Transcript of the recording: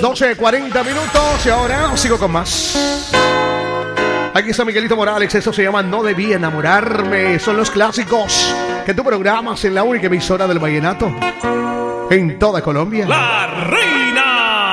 12:40 minutos y ahora sigo con más. Aquí está Miguelito Morales, eso se llama No Debí Enamorarme. Son los clásicos que tú programas en la única emisora del vallenato en toda Colombia. La Reina.